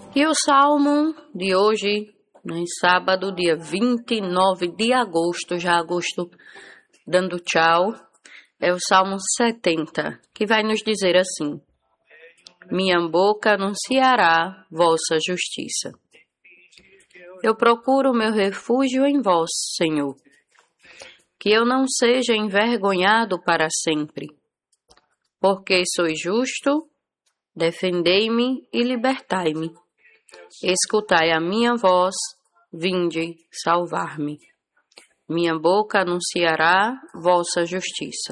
E o salmo de hoje, sábado, dia 29 de agosto, já agosto dando tchau, é o Salmo 70, que vai nos dizer assim: Minha boca anunciará vossa justiça. Eu procuro meu refúgio em vós, Senhor, que eu não seja envergonhado para sempre. Porque sois justo, defendei-me e libertai-me. Escutai a minha voz, vinde salvar-me. Minha boca anunciará vossa justiça.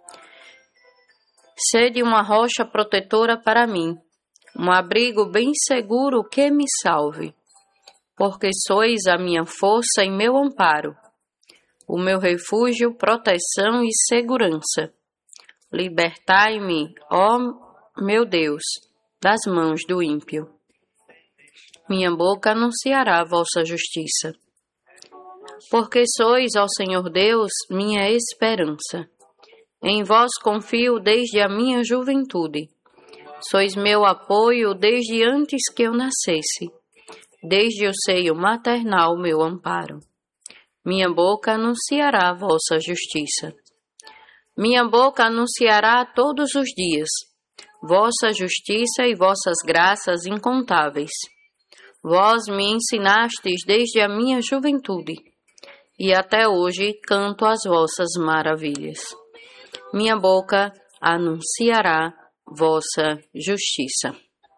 Sede uma rocha protetora para mim, um abrigo bem seguro que me salve. Porque sois a minha força e meu amparo, o meu refúgio, proteção e segurança. Libertai-me, ó meu Deus, das mãos do ímpio. Minha boca anunciará vossa justiça. Porque sois, ó Senhor Deus, minha esperança. Em vós confio desde a minha juventude. Sois meu apoio desde antes que eu nascesse. Desde o seio maternal meu amparo. Minha boca anunciará vossa justiça. Minha boca anunciará todos os dias vossa justiça e vossas graças incontáveis. Vós me ensinastes desde a minha juventude, e até hoje canto as vossas maravilhas. Minha boca anunciará vossa justiça.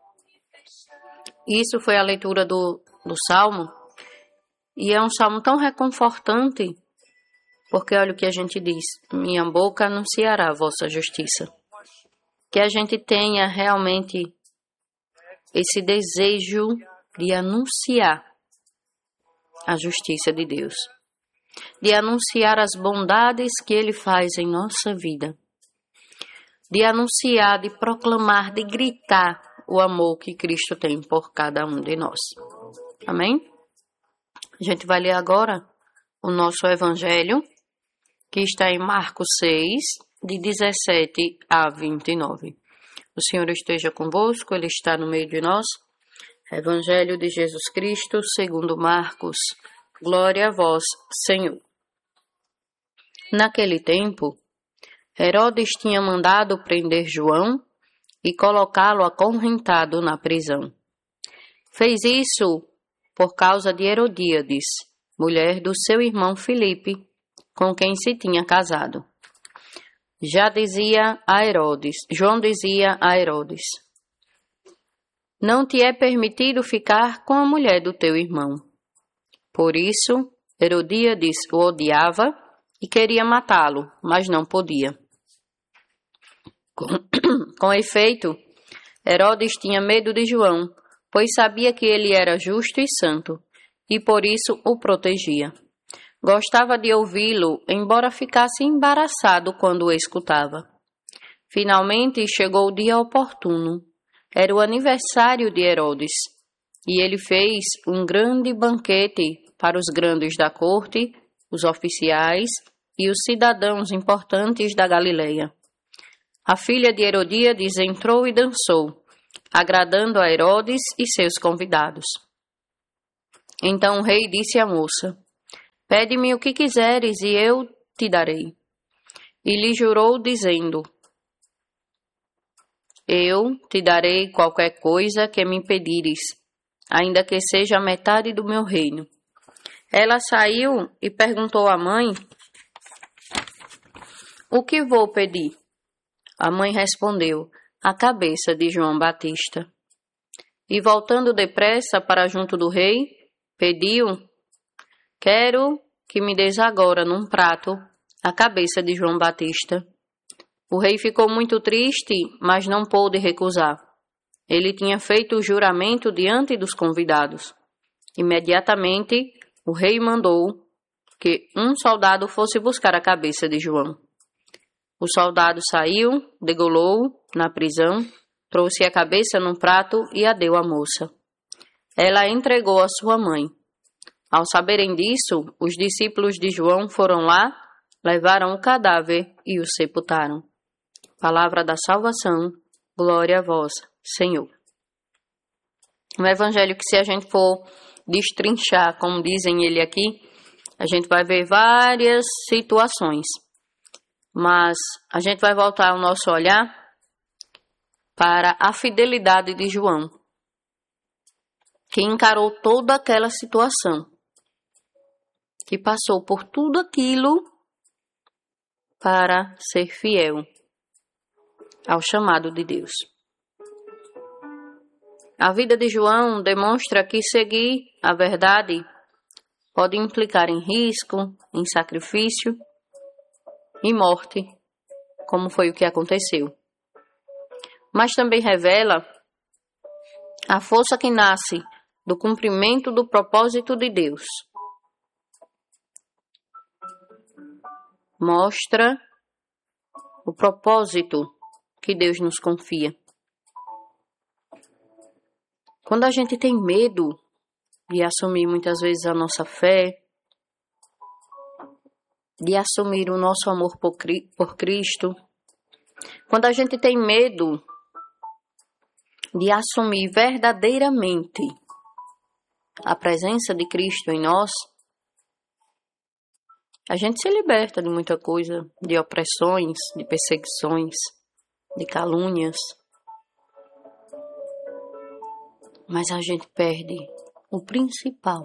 Isso foi a leitura do Salmo, e é um Salmo tão reconfortante, porque olha o que a gente diz: minha boca anunciará vossa justiça. Que a gente tenha realmente esse desejo de anunciar a justiça de Deus, de anunciar as bondades que Ele faz em nossa vida, de anunciar, de proclamar, de gritar o amor que Cristo tem por cada um de nós. Amém? A gente vai ler agora o nosso Evangelho, que está em Marcos 6, de 17 a 29. O Senhor esteja convosco, Ele está no meio de nós. Evangelho de Jesus Cristo, segundo Marcos. Glória a vós, Senhor. Naquele tempo, Herodes tinha mandado prender João e colocá-lo acorrentado na prisão. Fez isso por causa de Herodíades, mulher do seu irmão Filipe, com quem se tinha casado. João dizia a Herodes: Não te é permitido ficar com a mulher do teu irmão. Por isso, Herodíades o odiava e queria matá-lo, mas não podia. Com efeito, Herodes tinha medo de João, pois sabia que ele era justo e santo, e por isso o protegia. Gostava de ouvi-lo, embora ficasse embaraçado quando o escutava. Finalmente chegou o dia oportuno. Era o aniversário de Herodes, e ele fez um grande banquete para os grandes da corte, os oficiais e os cidadãos importantes da Galileia. A filha de Herodíades entrou e dançou, agradando a Herodes e seus convidados. Então o rei disse à moça: Pede-me o que quiseres e eu te darei. E lhe jurou, dizendo: Eu te darei qualquer coisa que me pedires, ainda que seja a metade do meu reino. Ela saiu e perguntou à mãe: O que vou pedir? A mãe respondeu: A cabeça de João Batista. E voltando depressa para junto do rei, pediu: Quero que me des agora num prato a cabeça de João Batista. O rei ficou muito triste, mas não pôde recusar. Ele tinha feito o juramento diante dos convidados. Imediatamente, o rei mandou que um soldado fosse buscar a cabeça de João. O soldado saiu, degolou na prisão, trouxe a cabeça num prato e a deu à moça. Ela a entregou à sua mãe. Ao saberem disso, os discípulos de João foram lá, levaram o cadáver e o sepultaram. Palavra da salvação, glória a vós, Senhor. Um evangelho que, se a gente for destrinchar, como dizem ele aqui, a gente vai ver várias situações. Mas a gente vai voltar o nosso olhar para a fidelidade de João, que encarou toda aquela situação, que passou por tudo aquilo para ser fiel ao chamado de Deus. A vida de João demonstra que seguir a verdade pode implicar em risco, em sacrifício e morte, como foi o que aconteceu. Mas também revela a força que nasce do cumprimento do propósito de Deus. Mostra o propósito que Deus nos confia. Quando a gente tem medo de assumir muitas vezes a nossa fé, de assumir o nosso amor por Cristo, quando a gente tem medo de assumir verdadeiramente a presença de Cristo em nós, a gente se liberta de muita coisa, de opressões, de perseguições, de calúnias. Mas a gente perde o principal,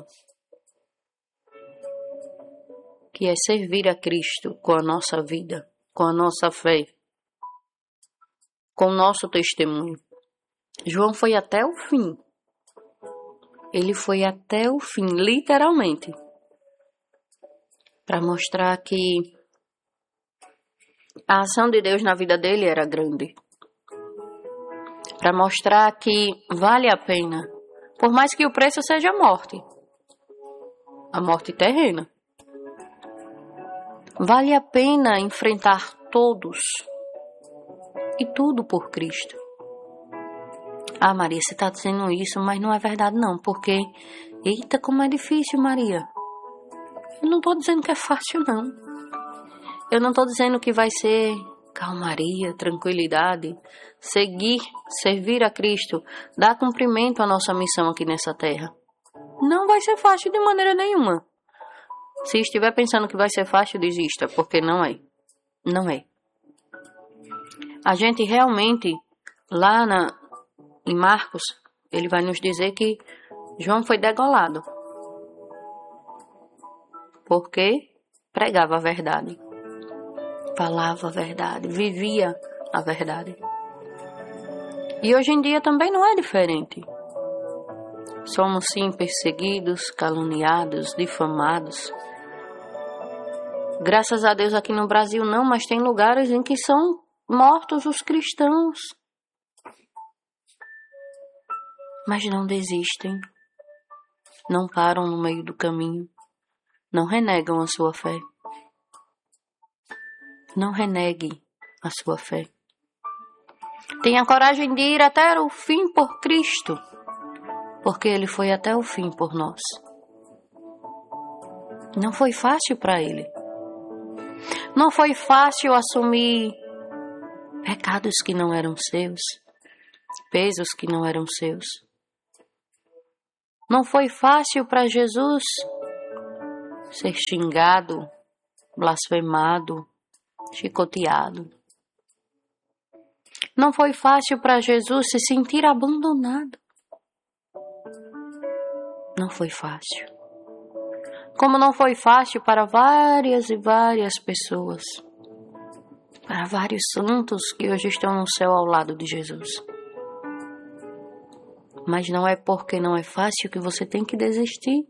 que é servir a Cristo com a nossa vida, com a nossa fé, com o nosso testemunho. João foi até o fim. Ele foi até o fim, literalmente, para mostrar que a ação de Deus na vida dele era grande. Para mostrar que vale a pena, por mais que o preço seja a morte terrena. Vale a pena enfrentar todos e tudo por Cristo. Ah, Maria, você está dizendo isso, mas não é verdade não, porque, eita, como é difícil, Maria. Eu não estou dizendo que é fácil, não. Eu não estou dizendo que vai ser calmaria, tranquilidade, servir a Cristo, dar cumprimento à nossa missão aqui nessa terra. Não vai ser fácil de maneira nenhuma. Se estiver pensando que vai ser fácil, desista, porque não é. Não é. A gente realmente, lá em Marcos, ele vai nos dizer que João foi degolado, porque pregava a verdade, falava a verdade, vivia a verdade. E hoje em dia também não é diferente. Somos sim perseguidos, caluniados, difamados. Graças a Deus aqui no Brasil não, mas tem lugares em que são mortos os cristãos. Mas não desistem, não param no meio do caminho, não renegam a sua fé. Não renegue a sua fé. Tenha coragem de ir até o fim por Cristo, porque Ele foi até o fim por nós. Não foi fácil para Ele. Não foi fácil assumir pecados que não eram seus, pesos que não eram seus. Não foi fácil para Jesus ser xingado, blasfemado, chicoteado. Não foi fácil para Jesus se sentir abandonado. Não foi fácil. Como não foi fácil para várias e várias pessoas, para vários santos que hoje estão no céu ao lado de Jesus. Mas não é porque não é fácil que você tem que desistir.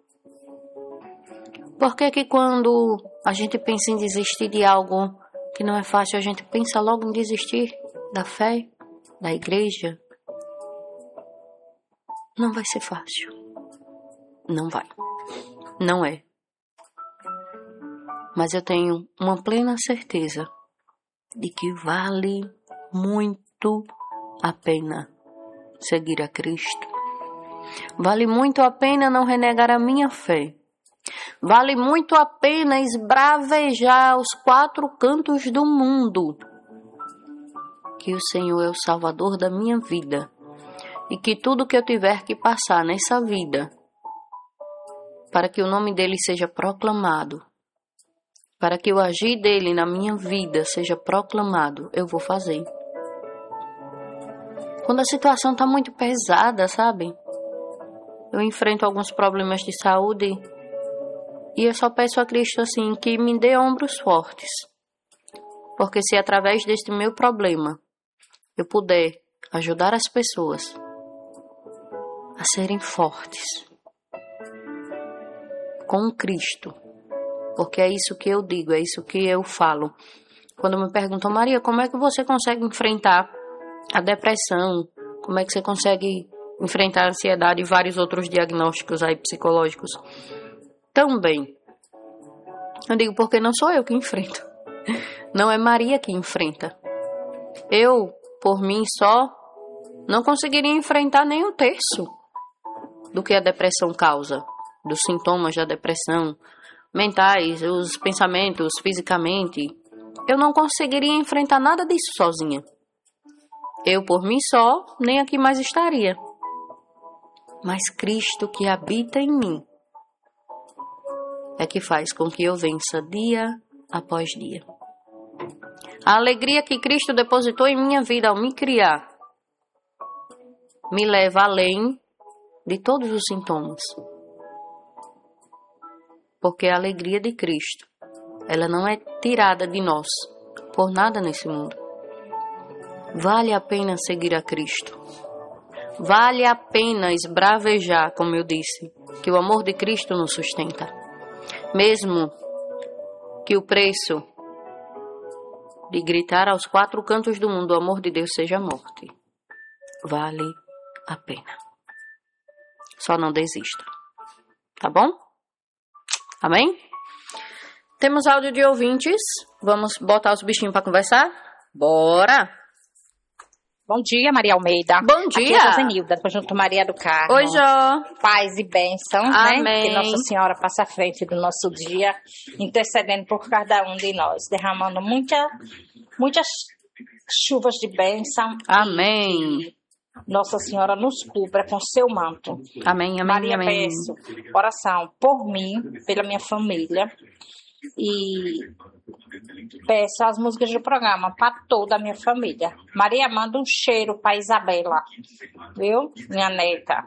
Por que quando a gente pensa em desistir de algo que não é fácil, a gente pensa logo em desistir da fé, da igreja? Não vai ser fácil. Não vai. Não é. Mas eu tenho uma plena certeza de que vale muito a pena seguir a Cristo. Vale muito a pena não renegar a minha fé. Vale muito a pena esbravejar os 4 cantos do mundo que o Senhor é o Salvador da minha vida e que tudo que eu tiver que passar nessa vida, para que o nome dele seja proclamado, para que o agir dele na minha vida seja proclamado, eu vou fazer. Quando a situação está muito pesada, sabe? Eu enfrento alguns problemas de saúde e eu só peço a Cristo assim que me dê ombros fortes. Porque se através deste meu problema eu puder ajudar as pessoas a serem fortes com Cristo, porque é isso que eu digo, é isso que eu falo. Quando me perguntam, Maria, como é que você consegue enfrentar a depressão? Como é que você consegue enfrentar a ansiedade e vários outros diagnósticos aí psicológicos? Também. Eu digo porque não sou eu que enfrento. Não é Maria que enfrenta. Eu, por mim só, não conseguiria enfrentar nem um terço do que a depressão causa, dos sintomas da depressão, mentais, os pensamentos, fisicamente. Eu não conseguiria enfrentar nada disso sozinha. Eu, por mim só, nem aqui mais estaria. Mas Cristo que habita em mim é que faz com que eu vença dia após dia. A alegria que Cristo depositou em minha vida ao me criar me leva além de todos os sintomas. Porque a alegria de Cristo, ela não é tirada de nós por nada nesse mundo. Vale a pena seguir a Cristo. Vale a pena esbravejar, como eu disse, que o amor de Cristo nos sustenta. Mesmo que o preço de gritar aos quatro cantos do mundo o amor de Deus seja a morte. Vale a pena. Só não desista. Tá bom? Amém? Temos áudio de ouvintes. Vamos botar os bichinhos para conversar? Bora! Bom dia, Maria Almeida. Bom dia. Aqui é a Josenilda, junto Maria do Carmo. Oi, Jó. Paz e bênçãos, Amém. né? Que Nossa Senhora passa à frente do nosso dia, intercedendo por cada um de nós, derramando muitas chuvas de bênção. Amém. Nossa Senhora nos cubra com seu manto. Amém, amém, Maria, amém. peço oração por mim, pela minha família. E peço as músicas do programa para toda a minha família. Maria, manda um cheiro para Isabela, viu? Minha neta.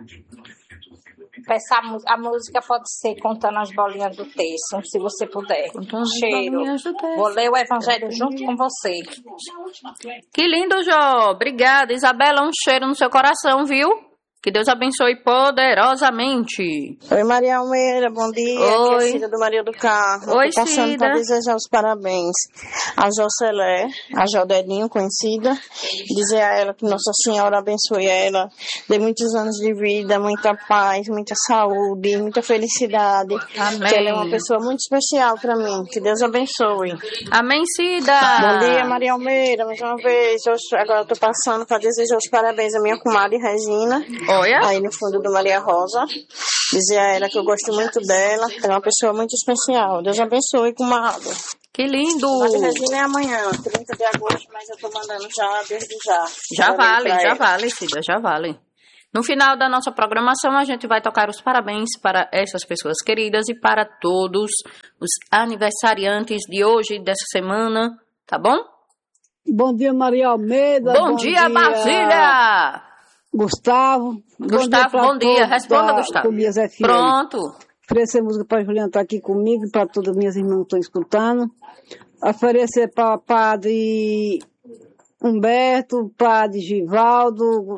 Peço a música pode ser contando as bolinhas do texto, se você puder. Contando as Cheiro. bolinhas do texto. Vou ler o evangelho junto com você. Que lindo, Jó. Obrigada, Isabela. Um cheiro no seu coração, viu? Que Deus abençoe poderosamente. Oi, Maria Almeida, bom dia. Oi. Aqui é a Cida do Maria do Carmo. Oi, Tô passando Cida. para desejar os parabéns a Jocelé, a Jodedinho, conhecida. Dizer a ela que Nossa Senhora abençoe ela, dê muitos anos de vida, muita paz, muita saúde, muita felicidade. Amém. Que ela é uma pessoa muito especial para mim. Que Deus abençoe. Amém, Cida. Bom dia, Maria Almeida, mais uma vez. Agora eu tô passando para desejar os parabéns à minha comadre Regina. Olha. Aí no fundo do Maria Rosa, dizer a ela que eu gosto muito dela, ela é uma pessoa muito especial. Deus abençoe, comadre. Que lindo. Maria Regina é amanhã, 30 de agosto, mas eu tô mandando já, desde já. Já Parabéns pra ela. vale, Cida, já vale. No final da nossa programação, a gente vai tocar os parabéns para essas pessoas queridas e para todos os aniversariantes de hoje, dessa semana, tá bom? Bom dia, Maria Almeida. Bom dia, Basília! Gustavo. Bom dia. Responda, Gustavo. Tobias FM. Pronto. Oferecer música para a Juliana estar aqui comigo, para todas as minhas irmãs que estão escutando. Oferecer para o padre Humberto, padre Givaldo,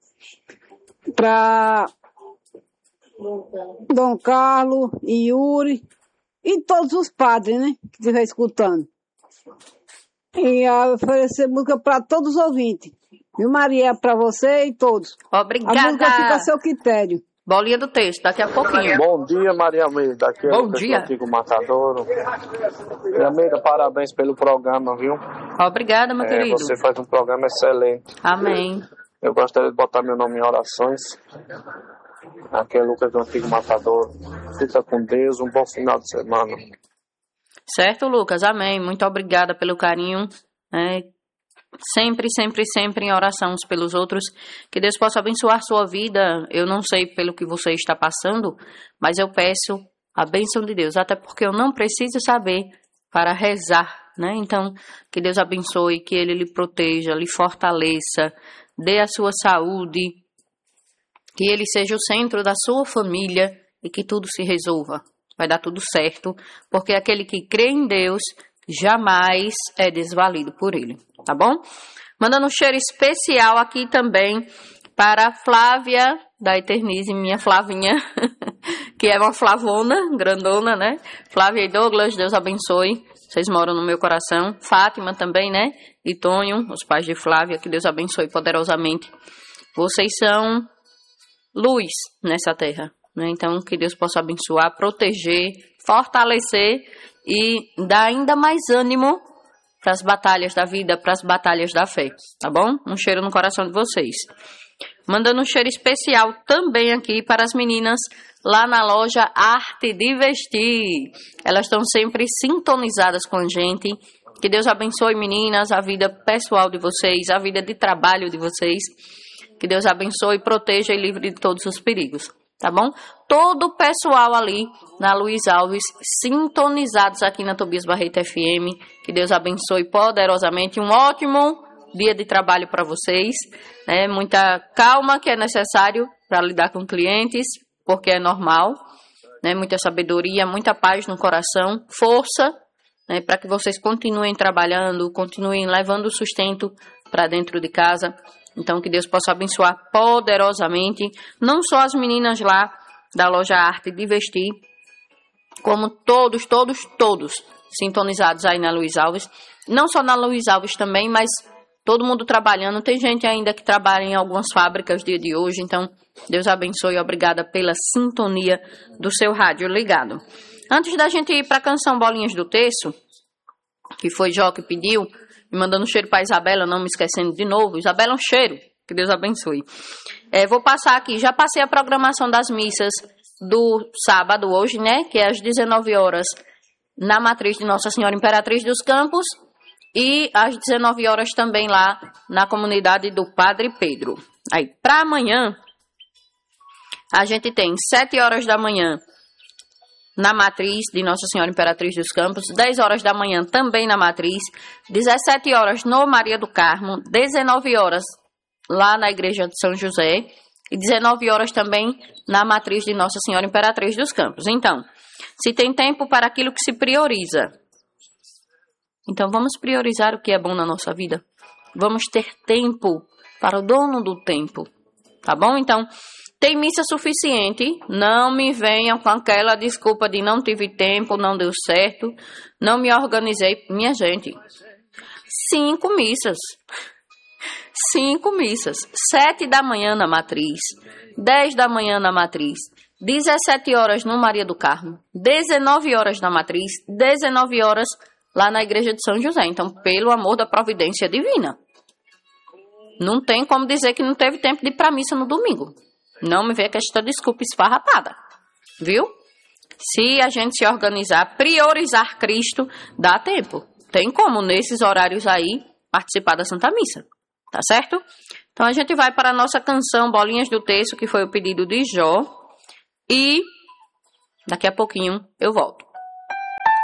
para Dom Carlos e Yuri, e todos os padres, né, que estiver escutando. E oferecer música para todos os ouvintes. Viu, Maria, para você e todos. Obrigada. A música fica a seu critério. Bolinha do texto, daqui a pouquinho. Bom dia, Maria Almeida. Aqui é Bom o Lucas dia. do Antigo Matadouro. Maria Almeida, parabéns pelo programa, viu? Obrigada, meu querido. Você faz um programa excelente. Amém. Eu gostaria de botar meu nome em orações. Aqui é Lucas do Antigo Matadouro. Fica com Deus, um bom final de semana. Certo, Lucas? Amém. Muito obrigada pelo carinho, né, Sempre, sempre, sempre em oração uns pelos outros. Que Deus possa abençoar sua vida. Eu não sei pelo que você está passando, mas eu peço a bênção de Deus. Até porque eu não preciso saber para rezar, né? Então, que Deus abençoe, que Ele lhe proteja, lhe fortaleça, dê a sua saúde, que Ele seja o centro da sua família e que tudo se resolva. Vai dar tudo certo, porque aquele que crê em Deus jamais é desvalido por Ele, tá bom? Mandando um cheiro especial aqui também para a Flávia da Eternize, minha Flavinha, que é uma flavona, grandona, né? Flávia e Douglas, Deus abençoe. Vocês moram no meu coração. Fátima também, né? E Tonho, os pais de Flávia, que Deus abençoe poderosamente. Vocês são luz nessa terra, né? Então, que Deus possa abençoar, proteger, fortalecer e dar ainda mais ânimo para as batalhas da vida, para as batalhas da fé, tá bom? Um cheiro no coração de vocês. Mandando um cheiro especial também aqui para as meninas lá na loja Arte de Vestir. Elas estão sempre sintonizadas com a gente. Que Deus abençoe, meninas, a vida pessoal de vocês, a vida de trabalho de vocês. Que Deus abençoe, proteja e livre de todos os perigos, tá bom? Todo o pessoal ali na Luiz Alves, sintonizados aqui na Tobias Barreto FM. Que Deus abençoe poderosamente. Um ótimo dia de trabalho para vocês, né? Muita calma que é necessário para lidar com clientes, porque é normal, né? Muita sabedoria, muita paz no coração, força, né? Para que vocês continuem trabalhando, continuem levando o sustento para dentro de casa. Então, que Deus possa abençoar poderosamente, não só as meninas lá da loja Arte de Vestir, como todos sintonizados aí na Luiz Alves. Não só na Luiz Alves também, mas todo mundo trabalhando. Tem gente ainda que trabalha em algumas fábricas dia de hoje. Então, Deus abençoe e obrigada pela sintonia do seu rádio ligado. Antes da gente ir para a canção Bolinhas do Terço, que foi Jó que pediu, me mandando um cheiro para Isabela, não me esquecendo de novo. Isabela, um cheiro. Que Deus abençoe. Vou passar aqui. Já passei a programação das missas do sábado hoje, né? Que é às 19 horas na Matriz de Nossa Senhora Imperatriz dos Campos. E às 19 horas também lá na comunidade do Padre Pedro. Aí, para amanhã, a gente tem 7 horas da manhã na Matriz de Nossa Senhora Imperatriz dos Campos, 10 horas da manhã também na Matriz, 17 horas no Maria do Carmo, 19 horas lá na Igreja de São José e 19 horas também na Matriz de Nossa Senhora Imperatriz dos Campos. Então, se tem tempo para aquilo que se prioriza, então vamos priorizar o que é bom na nossa vida. Vamos ter tempo para o dono do tempo, tá bom? Então, tem missa suficiente, não me venham com aquela desculpa de não tive tempo, não deu certo, não me organizei. Minha gente, 5 missas. 5 missas. 7 da manhã na Matriz, 10 da manhã na Matriz, 17 horas no Maria do Carmo, 19 horas na Matriz, 19 horas lá na Igreja de São José. Então, pelo amor da providência divina, não tem como dizer que não teve tempo de ir para a missa no domingo. Não me vê com esta desculpa esfarrapada, viu? Se a gente se organizar, priorizar Cristo, dá tempo. Tem como, nesses horários aí, participar da Santa Missa, tá certo? Então, a gente vai para a nossa canção Bolinhas do Terço, que foi o pedido de Jó. E daqui a pouquinho eu volto.